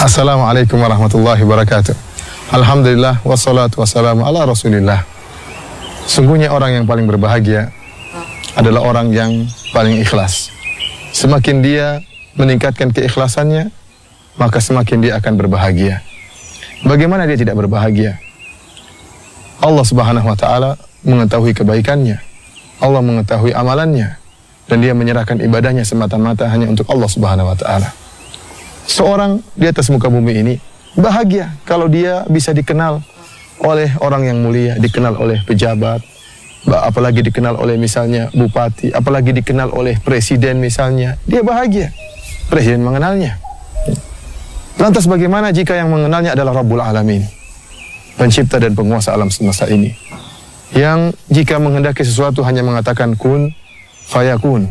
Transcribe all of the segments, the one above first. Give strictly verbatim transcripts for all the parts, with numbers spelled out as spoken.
Assalamualaikum warahmatullahi wabarakatuh. Alhamdulillah wassalatu wassalamu ala Rasulillah. Sungguhnya orang yang paling berbahagia adalah orang yang paling ikhlas. Semakin dia meningkatkan keikhlasannya, maka semakin dia akan berbahagia. Bagaimana dia tidak berbahagia? Allah Subhanahu wa taala mengetahui kebaikannya. Allah mengetahui amalannya dan dia menyerahkan ibadahnya semata-mata hanya untuk Allah Subhanahu wa taala. Seorang di atas muka bumi ini bahagia kalau dia bisa dikenal oleh orang yang mulia, dikenal oleh pejabat, apalagi dikenal oleh misalnya bupati, apalagi dikenal oleh presiden misalnya. Dia bahagia. Presiden mengenalnya. Lantas bagaimana jika yang mengenalnya adalah Rabbul Alamin, pencipta dan penguasa alam semesta ini, yang jika menghendaki sesuatu hanya mengatakan kun fayakun.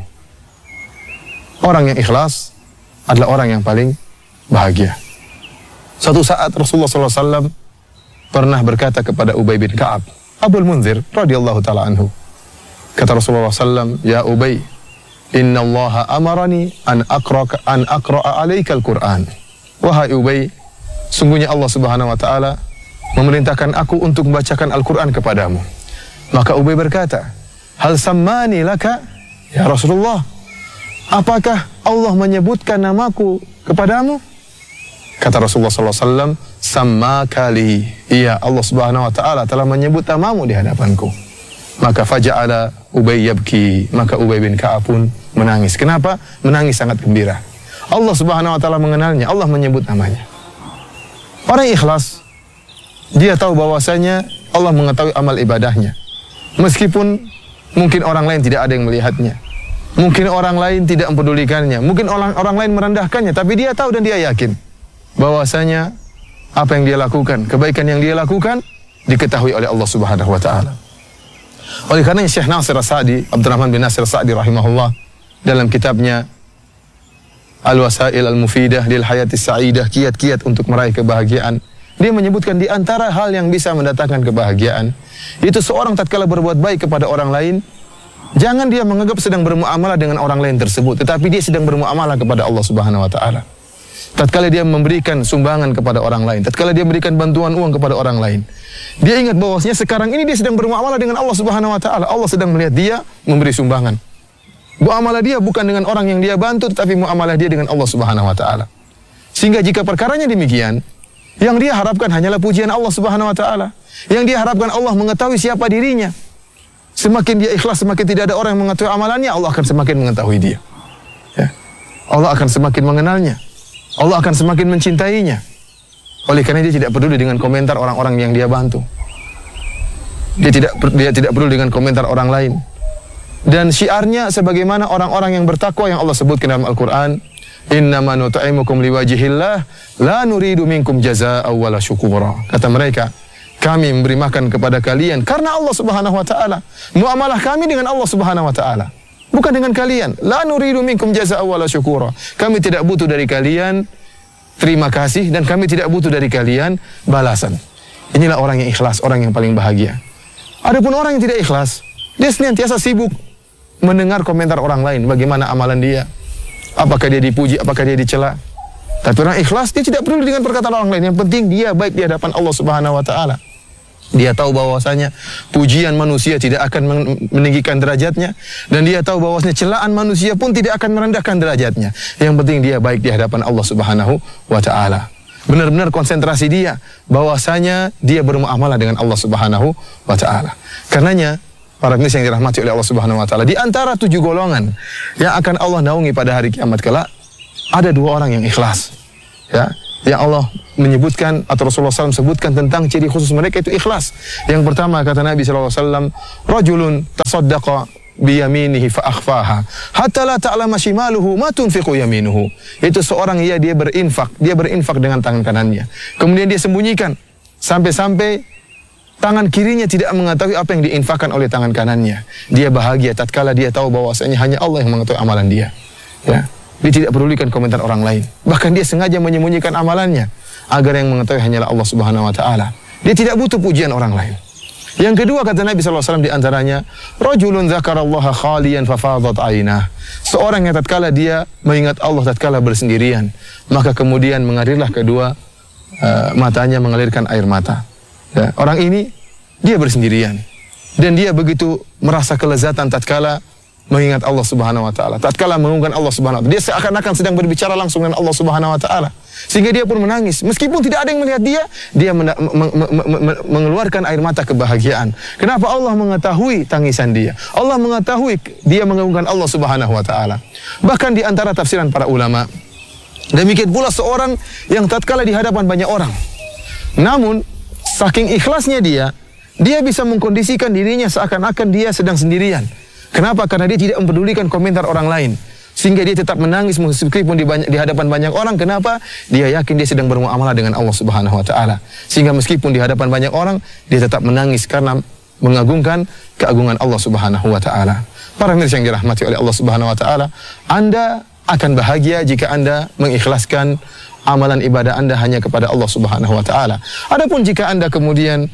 Orang yang ikhlas adalah orang yang paling bahagia. Suatu saat Rasulullah sallallahu alaihi wasallam pernah berkata kepada Ubay bin Ka'ab, Abul Munzir radhiyallahu ta'ala anhu. Kata Rasulullah sallallahu alaihi wasallam, ya Ubay, inna allaha amarani an aqra'a an aqra'a alaikal Qur'an. Wahai Ubay, sungguhnya Allah Subhanahu wa taala memerintahkan aku untuk membacakan Al-Qur'an kepadamu. Maka Ubay berkata, hal sammani laka ya Rasulullah, apakah Allah menyebutkan namaku kepadamu? Kata Rasulullah sallallahu alaihi wasallam, sammakali, iya Allah Subhanahu wa taala telah menyebut namamu di hadapanku. Maka faja'ala Ubay yabki, maka Ubay bin Ka'ab pun menangis. Kenapa? Menangis sangat gembira. Allah Subhanahu wa taala mengenalnya, Allah menyebut namanya. Orang ikhlas, dia tahu bahwasanya Allah mengetahui amal ibadahnya. Meskipun mungkin orang lain tidak ada yang melihatnya. Mungkin orang lain tidak mempedulikannya, mungkin orang orang lain merendahkannya, tapi dia tahu dan dia yakin bahwasanya apa yang dia lakukan, kebaikan yang dia lakukan diketahui oleh Allah Subhanahu wa taala. Oleh karenanya Syekh Nasir As-Sa'di, Abdurrahman bin Nasir As-Sa'di rahimahullah, dalam kitabnya Al-Wasail Al-Mufidah lil Hayatis Sa'idah, kiat-kiat untuk meraih kebahagiaan, dia menyebutkan di antara hal yang bisa mendatangkan kebahagiaan itu seorang tatkala berbuat baik kepada orang lain, jangan dia menganggap sedang bermuamalah dengan orang lain tersebut, tetapi dia sedang bermuamalah kepada Allah Subhanahu wa taala. Tatkala dia memberikan sumbangan kepada orang lain, tatkala dia memberikan bantuan uang kepada orang lain, dia ingat bahwasanya sekarang ini dia sedang bermuamalah dengan Allah Subhanahu wa taala. Allah sedang melihat dia memberi sumbangan. Muamalah dia bukan dengan orang yang dia bantu, tetapi muamalah dia dengan Allah Subhanahu wa taala. Sehingga jika perkaranya demikian, yang dia harapkan hanyalah pujian Allah Subhanahu wa taala. Yang dia harapkan Allah mengetahui siapa dirinya. Semakin dia ikhlas, semakin tidak ada orang yang mengetahui amalannya, Allah akan semakin mengetahui dia. Ya. Allah akan semakin mengenalnya. Allah akan semakin mencintainya. Oleh karena dia tidak peduli dengan komentar orang-orang yang dia bantu. Dia tidak dia tidak peduli dengan komentar orang lain. Dan syiarnya sebagaimana orang-orang yang bertakwa yang Allah sebutkan dalam Al-Qur'an, innama nut'imukum liwajhillah la nuridu minkum jazaa'an wala syukura. Kata mereka, kami memberi makan kepada kalian karena Allah Subhanahu wa taala. Muamalah kami dengan Allah Subhanahu wa taala, bukan dengan kalian. La nuridu minkum jazaa'an wala syukura. Kami tidak butuh dari kalian terima kasih dan kami tidak butuh dari kalian balasan. Inilah orang yang ikhlas, orang yang paling bahagia. Adapun orang yang tidak ikhlas, dia senantiasa sibuk mendengar komentar orang lain, bagaimana amalan dia, apakah dia dipuji, apakah dia dicela. Tapi orang ikhlas, dia tidak peduli dengan perkataan orang lain. Yang penting dia baik di hadapan Allah Subhanahu wa taala. Dia tahu bahwasanya pujian manusia tidak akan meninggikan derajatnya, dan dia tahu bahwasanya celaan manusia pun tidak akan merendahkan derajatnya. Yang penting dia baik di hadapan Allah Subhanahu wa taala. Benar-benar konsentrasi dia bahwasanya dia bermuamalah dengan Allah Subhanahu wa taala. Karenanya para pemirsa yang dirahmati oleh Allah Subhanahu wa taala, di antara tujuh golongan yang akan Allah naungi pada hari kiamat kelak, ada dua orang yang ikhlas. Ya, yang Allah menyebutkan atau Rasulullah sallallahu alaihi wasallam sebutkan tentang ciri khusus mereka itu ikhlas. Yang pertama kata Nabi sallallahu alaihi wasallam, rajulun tasaddaqa biyaminihi fa akhfaha hatta la ta'lama shimaluhu ma tunfiqu yaminuhu. Itu seorang ya dia berinfak, dia berinfak dengan tangan kanannya. Kemudian dia sembunyikan sampai-sampai tangan kirinya tidak mengetahui apa yang diinfakkan oleh tangan kanannya. Dia bahagia tatkala dia tahu bahwasanya hanya Allah yang mengetahui amalan dia. Ya. Dia tidak pedulikan komentar orang lain. Bahkan dia sengaja menyembunyikan amalannya agar yang mengetahui hanyalah Allah Subhanahu wa taala. Dia tidak butuh pujian orang lain. Yang kedua kata Nabi sallallahu alaihi wasallam di antaranya, rajulun dzakarallaha khaliyan fafadat ainah. Seorang yang tatkala dia mengingat Allah tatkala bersendirian, maka kemudian mengalirlah kedua uh, matanya mengalirkan air mata. Ya, orang ini dia bersendirian dan dia begitu merasa kelezatan tatkala mengingat Allah Subhanahu wa taala. Tatkala mengagungkan Allah Subhanahu wa taala, dia seakan-akan sedang berbicara langsung dengan Allah Subhanahu wa taala. Sehingga dia pun menangis. Meskipun tidak ada yang melihat dia, dia men men men mengeluarkan air mata kebahagiaan. Kenapa? Allah mengetahui tangisan dia. Allah mengetahui dia mengagungkan Allah Subhanahu wa taala. Bahkan di antara tafsiran para ulama, demikian pula seorang yang tatkala di hadapan banyak orang, namun saking ikhlasnya dia, dia bisa mengkondisikan dirinya seakan-akan dia sedang sendirian. Kenapa? Karena dia tidak mempedulikan komentar orang lain. Sehingga dia tetap menangis meskipun di, banyak, di hadapan banyak orang. Kenapa? Dia yakin dia sedang bermuamalah dengan Allah Subhanahu wa taala. Sehingga meskipun di hadapan banyak orang, dia tetap menangis karena mengagungkan keagungan Allah Subhanahu wa taala. Para mirsa yang dirahmati oleh Allah Subhanahu wa taala, Anda akan bahagia jika Anda mengikhlaskan amalan ibadah Anda hanya kepada Allah Subhanahu wa taala. Adapun jika Anda kemudian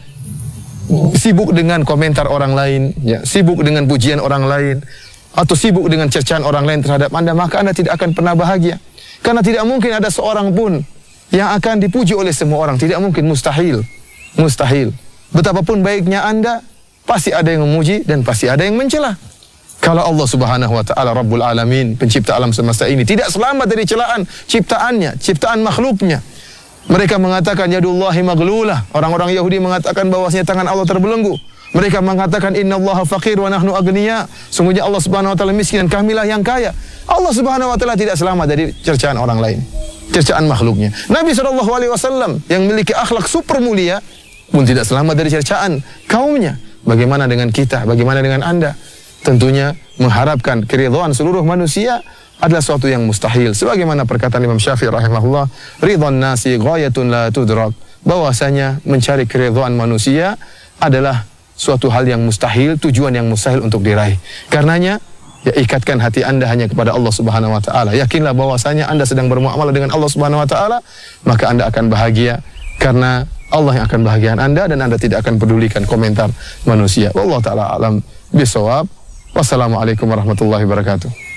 sibuk dengan komentar orang lain, ya, sibuk dengan pujian orang lain, atau sibuk dengan cercaan orang lain terhadap Anda, maka Anda tidak akan pernah bahagia. Karena tidak mungkin ada seorang pun yang akan dipuji oleh semua orang. Tidak mungkin, mustahil. Mustahil. Betapapun baiknya Anda, pasti ada yang memuji dan pasti ada yang mencela. Kalau Allah Subhanahu wa taala Rabbul Alamin, pencipta alam semesta ini, tidak selamat dari celaan ciptaannya, ciptaan makhluknya. Mereka mengatakan yadullahi maglulah. Orang-orang Yahudi mengatakan bahwasanya tangan Allah terbelenggu. Mereka mengatakan innallaha faqir wa nahnu agniya. Sungguhnya Allah Subhanahu wa taala miskin dan kamilah yang kaya. Allah Subhanahu wa taala tidak selamat dari cercaan orang lain, cercaan makhluknya. Nabi sallallahu alaihi wasallam yang memiliki akhlak super mulia pun tidak selamat dari cercaan kaumnya. Bagaimana dengan kita? Bagaimana dengan Anda? Tentunya mengharapkan keridhaan seluruh manusia adalah suatu yang mustahil. Sebagaimana perkataan Imam Syafi'i rahimahullah, ridhan nasi ghayatun la tudrak. Bahwasanya mencari keridhaan manusia adalah suatu hal yang mustahil, tujuan yang mustahil untuk diraih. Karenanya, ya ikatkan hati Anda hanya kepada Allah Subhanahu wa taala. Yakinlah bahwasanya Anda sedang bermuamalah dengan Allah Subhanahu wa taala, maka Anda akan bahagia karena Allah yang akan bahagiakan Anda dan Anda tidak akan pedulikan komentar manusia. Wallahu taala alam bisawab. Wassalamualaikum warahmatullahi wabarakatuh.